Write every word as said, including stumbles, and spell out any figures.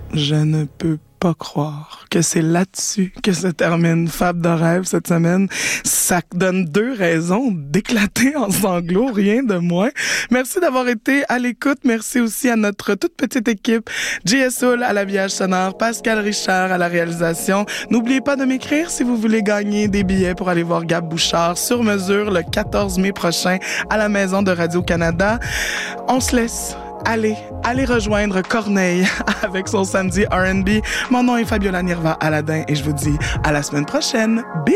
Je ne peux pas croire que c'est là-dessus que se termine Fab de rêve cette semaine. Ça donne deux raisons d'éclater en sanglots, rien de moins. Merci d'avoir été à l'écoute. Merci aussi à notre toute petite équipe. J S Hull à l'habillage sonore, Pascal Richard à la réalisation. N'oubliez pas de m'écrire si vous voulez gagner des billets pour aller voir Gab Bouchard sur mesure le quatorze mai prochain à la Maison de Radio-Canada. On se laisse. Allez, allez rejoindre Corneille avec son samedi R and B. Mon nom est Fabiola Nirva Aladin et je vous dis à la semaine prochaine. Bisous!